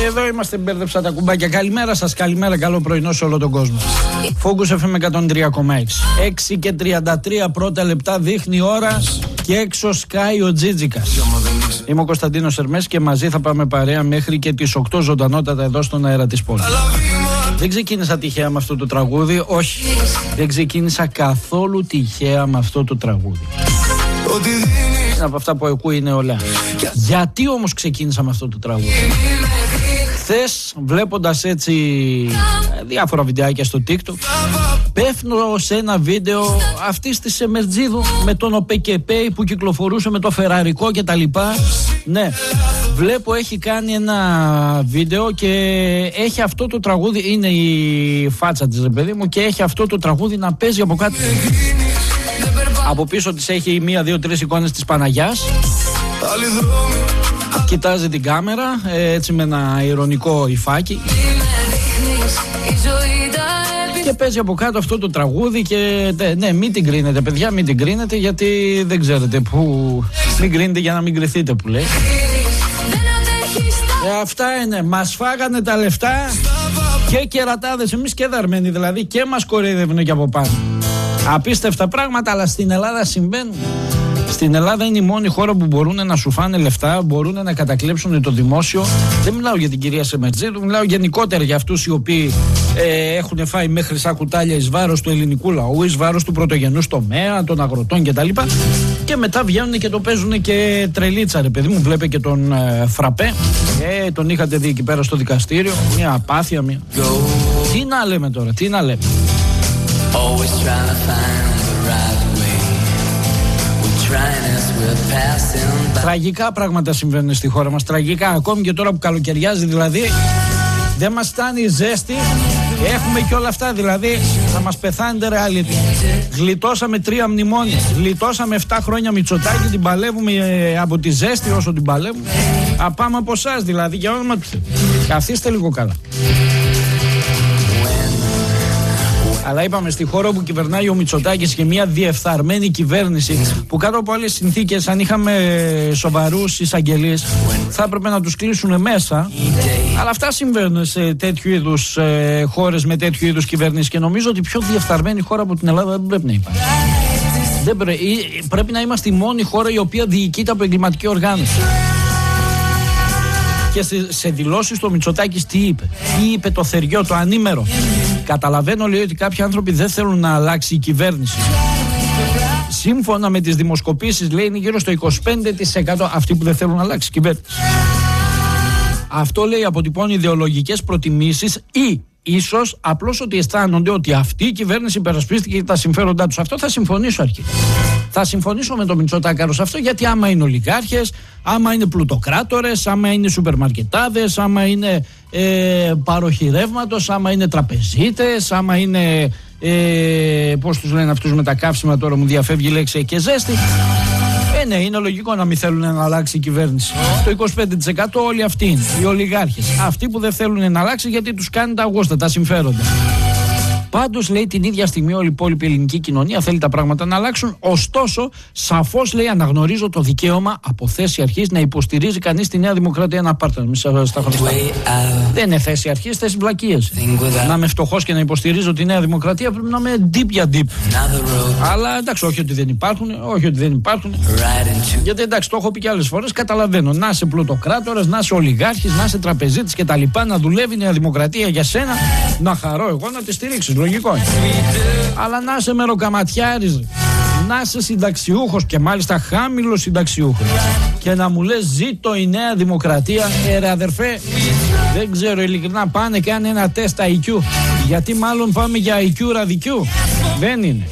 Εδώ είμαστε, μπέρδεψα τα κουμπάκια. Καλημέρα σας, καλημέρα, καλό πρωινό σε όλο τον κόσμο. Focus FM 103,6. 6 και 33 πρώτα λεπτά δείχνει η ώρα και έξω σκάει ο Τζίτζικας. Είμαι ο Κωνσταντίνος Ερμές και μαζί θα πάμε παρέα μέχρι και τις 8 ζωντανότατα εδώ στον αέρα της πόλης. Δεν ξεκίνησα τυχαία με αυτό το τραγούδι, όχι. Δεν ξεκίνησα καθόλου τυχαία με αυτό το τραγούδι. Είναι από αυτά που ακούει είναι όλα. Γιατί όμως ξεκίνησα με αυτό το τραγούδι? Χθες, βλέποντας έτσι διάφορα βιντεάκια στο TikTok, πέφτω σε ένα βίντεο αυτής της Εμερτζίδου με τον ΟΠΕΚΕΠΕΙ που κυκλοφορούσε με το φεραρικό και τα λοιπά. Ναι, βλέπω έχει κάνει ένα βίντεο και έχει αυτό το τραγούδι, είναι η φάτσα της, ρε παιδί μου, και έχει αυτό το τραγούδι να παίζει από κάτω. Από πίσω της έχει 1, 2, 3 εικόνες της Παναγιάς. Κοιτάζει την κάμερα έτσι με ένα ηρωνικό υφάκι και παίζει από κάτω αυτό το τραγούδι. Και ναι, μην την κρίνετε παιδιά, μην την κρίνετε, γιατί δεν ξέρετε που. Μην κρίνετε για να μην κρυθείτε, που λέει. Αυτά είναι, μας φάγανε τα λεφτά και κερατάδες, εμείς και δαρμένοι δηλαδή, και μας κοροϊδεύουν και από πάνω. Απίστευτα πράγματα, αλλά στην Ελλάδα συμβαίνουν. Στην Ελλάδα είναι η μόνη χώρα που μπορούν να σου φάνε λεφτά, μπορούν να κατακλέψουν το δημόσιο. Δεν μιλάω για την κυρία Σεμερτζίδου, μιλάω γενικότερα για αυτούς οι οποίοι έχουν φάει μέχρι σαν κουτάλια εις βάρος του ελληνικού λαού, εις βάρος του πρωτογενούς τομέα, των αγροτών κτλ. Και μετά βγαίνουν και το παίζουν και τρελίτσα, ρε παιδί μου. Βλέπε και τον Φραπέ, τον είχατε δει εκεί πέρα στο δικαστήριο. Μια απάθεια, μια. Τι να λέμε τώρα, τι να λέμε. Τραγικά πράγματα συμβαίνουν στη χώρα μας. Τραγικά, ακόμη και τώρα που καλοκαιριάζει, δηλαδή δεν μας φτάνει η ζέστη. Έχουμε και όλα αυτά, δηλαδή θα μας πεθάνετε reality. Γλιτώσαμε 3 μνημόνια, γλιτώσαμε 7 χρόνια Μητσοτάκη, την παλεύουμε από τη ζέστη όσο την παλεύουμε. Πάμε από εσάς δηλαδή, για όνομα του Θεού. Καθίστε λίγο καλά. Αλλά είπαμε, στη χώρα που κυβερνάει ο Μητσοτάκης και μια διεφθαρμένη κυβέρνηση που κάτω από άλλες συνθήκες, αν είχαμε σοβαρούς εισαγγελείς, θα έπρεπε να τους κλείσουν μέσα. Αλλά αυτά συμβαίνουν σε τέτοιου είδους χώρες με τέτοιου είδους κυβέρνηση, και νομίζω ότι πιο διεφθαρμένη χώρα από την Ελλάδα δεν πρέπει να υπάρχει. Πρέπει να είμαστε η μόνη χώρα η οποία διοικείται από εγκληματική οργάνωση. Και σε δηλώσεις του Μητσοτάκης τι είπε? Τι είπε το θεριό, το ανήμερο? Καταλαβαίνω, λέει, ότι κάποιοι άνθρωποι δεν θέλουν να αλλάξει η κυβέρνηση. Σύμφωνα με τις δημοσκοπήσεις, λέει, είναι γύρω στο 25% αυτοί που δεν θέλουν να αλλάξει η κυβέρνηση. Αυτό, λέει, αποτυπώνει ιδεολογικές προτιμήσεις ή ίσως απλώς ότι αισθάνονται ότι αυτή η κυβέρνηση υπερασπίστηκε τα συμφέροντά τους. Αυτό θα συμφωνήσω αρχικά. Θα συμφωνήσω με τον Μητσοτάκαρο σε αυτό, γιατί άμα είναι ολιγάρχες, άμα είναι πλουτοκράτορες, άμα είναι σούπερμαρκετάδες, άμα είναι πάροχοι ρεύματος, άμα είναι τραπεζίτες, άμα είναι πώς τους λένε αυτούς με τα καύσιμα, τώρα μου διαφεύγει η λέξη, και ζέστη. Ναι, είναι λογικό να μην θέλουν να αλλάξει η κυβέρνηση. Το 25% όλοι αυτοί είναι, οι ολιγάρχες. Αυτοί που δεν θέλουν να αλλάξει γιατί τους κάνει τα γούστα, τα συμφέροντα. Πάντως, λέει, την ίδια στιγμή όλη η υπόλοιπη ελληνική κοινωνία θέλει τα πράγματα να αλλάξουν. Ωστόσο, σαφώς, λέει, αναγνωρίζω το δικαίωμα από θέση αρχής να υποστηρίζει κανείς τη Νέα Δημοκρατία ένα πάρτνερ. Δεν είναι θέση αρχής, θέση βλακίες. Να είμαι φτωχός και να υποστηρίζω τη Νέα Δημοκρατία πρέπει να είμαι deep για deep. Αλλά εντάξει, όχι ότι δεν υπάρχουν, όχι ότι δεν υπάρχουν. Γιατί εντάξει, το έχω πει και άλλες φορές, καταλαβαίνω. Να είσαι πλουτοκράτορας, να είσαι ολιγάρχης, να είσαι τραπεζίτης κτλ. Να δουλεύει η Νέα Δημοκρατία για σένα, να χαρώ εγώ να τη στηρίξεις. Λογικό. Αλλά να είσαι μεροκαματιάρης, να είσαι συνταξιούχος, και μάλιστα χάμηλος συνταξιούχος, και να μου λες ζήτω η Νέα Δημοκρατία, ρε αδερφέ, δεν ξέρω ειλικρινά, πάνε κάνε ένα τεστ IQ, γιατί μάλλον πάμε για IQ ραδικιού. Δεν είναι.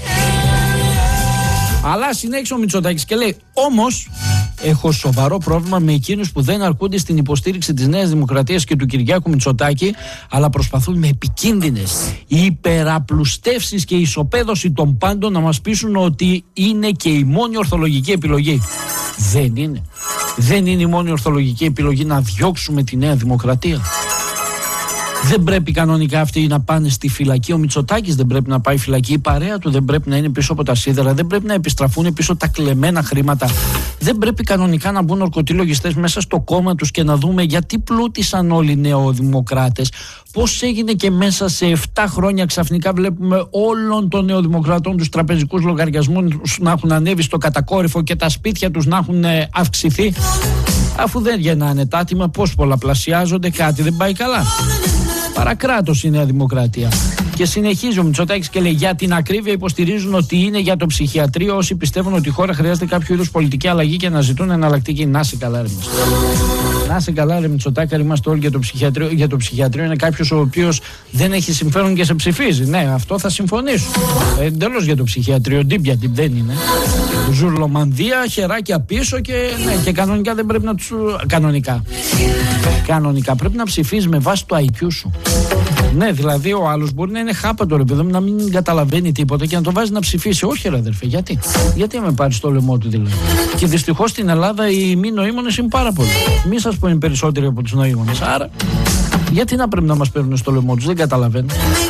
Αλλά συνέχισε ο Μητσοτάκης και λέει, όμως έχω σοβαρό πρόβλημα με εκείνους που δεν αρκούνται στην υποστήριξη της Νέας Δημοκρατίας και του Κυριάκου Μητσοτάκη, αλλά προσπαθούν με επικίνδυνες υπεραπλουστεύσεις και ισοπαίδωση των πάντων να μας πείσουν ότι είναι και η μόνη ορθολογική επιλογή. Δεν είναι. Δεν είναι η μόνη ορθολογική επιλογή να διώξουμε τη Νέα Δημοκρατία. Δεν πρέπει κανονικά αυτοί να πάνε στη φυλακή. Ο Μητσοτάκης δεν πρέπει να πάει φυλακή. Η παρέα του δεν πρέπει να είναι πίσω από τα σίδερα. Δεν πρέπει να επιστραφούν πίσω τα κλεμμένα χρήματα. Δεν πρέπει κανονικά να μπουν ορκωτοί μέσα στο κόμμα τους και να δούμε γιατί πλούτησαν όλοι οι νεοδημοκράτες. Πώς έγινε και μέσα σε 7 χρόνια ξαφνικά βλέπουμε όλων των νεοδημοκρατών τους τραπεζικούς λογαριασμούς να έχουν ανέβει στο κατακόρυφο και τα σπίτια τους να έχουν αυξηθεί. Αφού δεν γεννάνε τα άτομα, πώς πολλαπλασιάζονται, κάτι δεν πάει καλά. Παρακράτος η Νέα Δημοκρατία. Και συνεχίζει ο Μητσοτάκης και λέει: για την ακρίβεια, υποστηρίζουν ότι είναι για το ψυχιατρίο όσοι πιστεύουν ότι η χώρα χρειάζεται κάποιο είδους πολιτική αλλαγή και να ζητούν εναλλακτική. Να σε καλά, ρε Να σε καλά, ρε Μητσοτάκα, είμαστε όλοι για το ψυχιατρίο. Για το ψυχιατρίο είναι κάποιος ο οποίος δεν έχει συμφέρον και σε ψηφίζει. Ναι, αυτό θα συμφωνήσω. Εντελώς για το ψυχιατρίο. Ντύμπια δεν είναι. Ζουρλομανδία, χεράκια πίσω και, ναι, και κανονικά δεν πρέπει να τους. Κανονικά πρέπει να ψηφίζει με βάση το IQ σου. Ναι, δηλαδή ο άλλος μπορεί να είναι χάπατο, ρε παιδί μου, να μην καταλαβαίνει τίποτα και να το βάζει να ψηφίσει. Όχι, ρε αδερφέ, γιατί με πάρει στο λαιμό του δηλαδή. Και δυστυχώς στην Ελλάδα οι μη νοήμονες είναι πάρα πολλοί. Μη σας πω είναι περισσότεροι από τους νοήμονες. Άρα, γιατί να πρέπει να μας παίρνουν στο λαιμό τους, δεν καταλαβαίνω.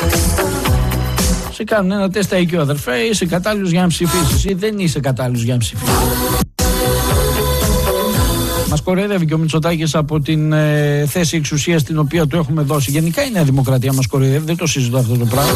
Σε κάνουν ένα τεστ IQ, αδερφέ, είσαι κατάλληλος για να ψηφίσεις ή δεν είσαι κατάλληλος για να ψηφίσεις. Μας κοροϊδεύει και ο Μητσοτάκης από την θέση εξουσίας την οποία του έχουμε δώσει. Γενικά η Νέα Δημοκρατία μας κοροϊδεύει, δεν το συζητώ αυτό το πράγμα.